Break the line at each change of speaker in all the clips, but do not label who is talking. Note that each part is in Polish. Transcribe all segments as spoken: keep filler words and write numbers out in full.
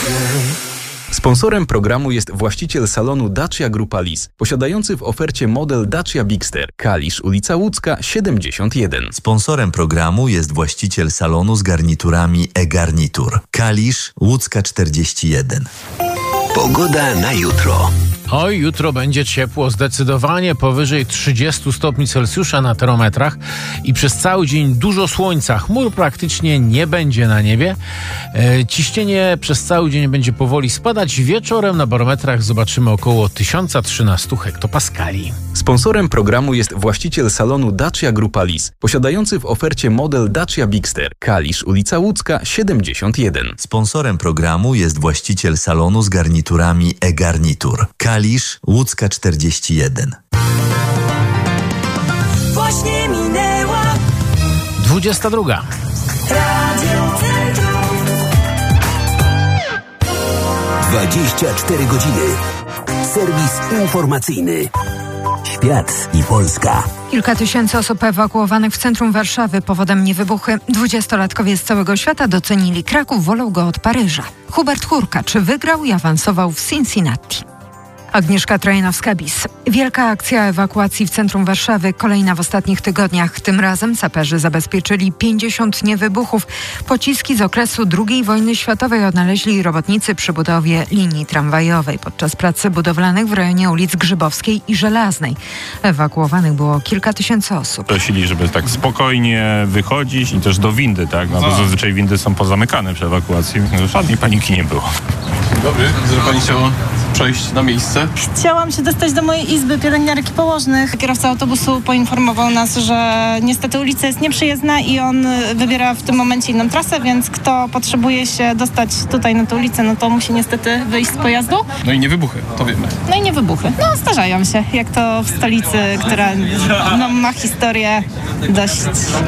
Sponsorem programu jest właściciel salonu Dacia Grupa Lis, posiadający w ofercie model Dacia Bigster, Kalisz, ulica Łódzka, siedemdziesiąt jeden.
Sponsorem programu jest właściciel salonu z garniturami e-garnitur, Kalisz, Łódzka czterdzieści jeden.
Pogoda na jutro.
Oj, jutro będzie ciepło, zdecydowanie powyżej trzydziestu stopni Celsjusza na termometrach i przez cały dzień dużo słońca. Chmur praktycznie nie będzie na niebie. E, ciśnienie przez cały dzień będzie powoli spadać. Wieczorem na barometrach zobaczymy około tysiąc trzynaście hektopaskali.
Sponsorem programu jest właściciel salonu Dacia Grupa Lis, posiadający w ofercie model Dacia Bigster, Kalisz, ulica Łódzka, siedemdziesiąt jeden.
Sponsorem programu jest właściciel salonu z garniturami e-garnitur, Kalisz, Łódzka czterdzieści jeden.
Właśnie minęła
dwudziesta druga.
Radio Centrum.
dwadzieścia cztery godziny. Serwis informacyjny. Świat i Polska.
Kilka tysięcy osób ewakuowanych w centrum Warszawy powodem niewybuchy. Dwudziestolatkowie z całego świata docenili Kraków, wolą go od Paryża. Hubert Hurkacz wygrał i awansował w Cincinnati. Agnieszka Trojanowska-Bis. Wielka akcja ewakuacji w centrum Warszawy, kolejna w ostatnich tygodniach. Tym razem saperzy zabezpieczyli pięćdziesiąt niewybuchów. Pociski z okresu drugiej wojny światowej odnaleźli robotnicy przy budowie linii tramwajowej podczas pracy budowlanych w rejonie ulic Grzybowskiej i Żelaznej. Ewakuowanych było kilka tysięcy osób.
Prosili, żeby tak spokojnie wychodzić i też do windy, tak? No bo zazwyczaj windy są pozamykane przy ewakuacji. Żadnej paniki nie było.
Dobry, że pani chciała przejść na miejsce?
Chciałam się dostać do mojej izby pielęgniarek i położnych. Kierowca autobusu poinformował nas, że niestety ulica jest nieprzejezdna i on wybiera w tym momencie inną trasę, więc kto potrzebuje się dostać tutaj na tę ulicę, no to musi niestety wyjść z pojazdu.
No i nie wybuchy, to wiemy.
No i nie wybuchy. No zdarzają się, jak to w stolicy, która no, ma historię dość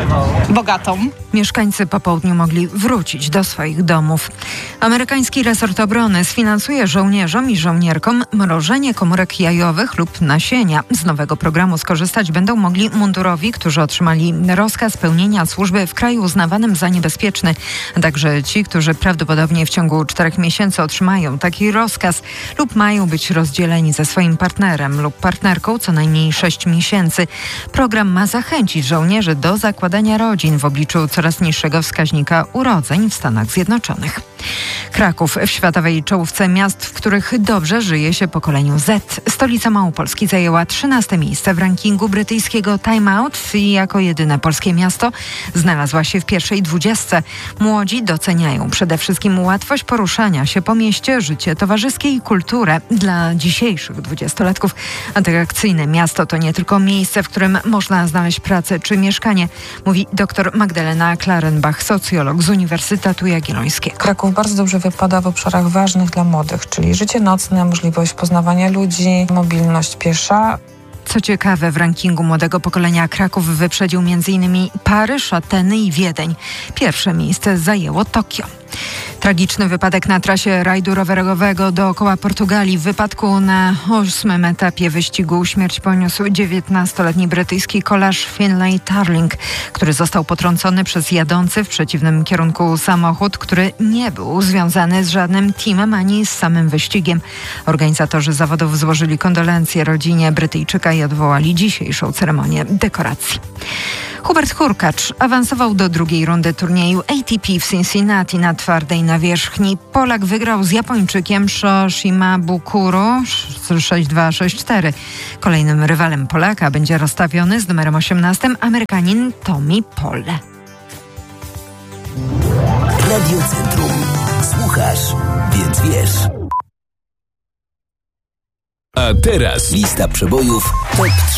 bogatą.
Mieszkańcy po południu mogli wrócić do swoich domów. Amerykański resort obrony sfinansuje żołnierzom i żołnierkom mrożenie komórek jajowych lub nasienia. Z nowego programu skorzystać będą mogli mundurowi, którzy otrzymali rozkaz pełnienia służby w kraju uznawanym za niebezpieczny. A także ci, którzy prawdopodobnie w ciągu czterech miesięcy otrzymają taki rozkaz lub mają być rozdzieleni ze swoim partnerem lub partnerką co najmniej sześć miesięcy. Program ma zachęcić żołnierzy do zakładania rodzin w obliczu coraz niższego wskaźnika urodzeń w Stanach Zjednoczonych. Kraków w światowej czołówce miast, w których dobrze żyje się pokoleniu Z. Stolica Małopolski zajęła trzynaste miejsce w rankingu brytyjskiego Time Out i jako jedyne polskie miasto znalazła się w pierwszej dwudziestce. Młodzi doceniają przede wszystkim łatwość poruszania się po mieście, życie towarzyskie i kulturę. Dla dzisiejszych dwudziestolatków atrakcyjne miasto to nie tylko miejsce, w którym można znaleźć pracę czy mieszkanie, mówi dr Magdalena Klarenbach, socjolog z Uniwersytetu Jagiellońskiego.
Kraków bardzo dobrze wypada w obszarach ważnych dla młodych, czyli życie nocne, możliwość poznawania ludzi, mobilność piesza.
Co ciekawe, w rankingu młodego pokolenia Kraków wyprzedził między innymi Paryż, Ateny i Wiedeń. Pierwsze miejsce zajęło Tokio. Tragiczny wypadek na trasie rajdu rowerowego dookoła Portugalii. W wypadku na ósmym etapie wyścigu śmierć poniósł dziewiętnastoletni brytyjski kolarz Finlay Tarling, który został potrącony przez jadący w przeciwnym kierunku samochód, który nie był związany z żadnym teamem ani z samym wyścigiem. Organizatorzy zawodów złożyli kondolencje rodzinie Brytyjczyka i odwołali dzisiejszą ceremonię dekoracji. Hubert Hurkacz awansował do drugiej rundy turnieju A T P w Cincinnati na twardej nawierzchni. Polak wygrał z Japończykiem Shoshima Bukuro sześć dwa sześć cztery. Kolejnym rywalem Polaka będzie rozstawiony z numerem osiemnastym Amerykanin Tommy Paul.
Radio Centrum. Słuchasz, więc wiesz. A teraz lista przebojów top trzy.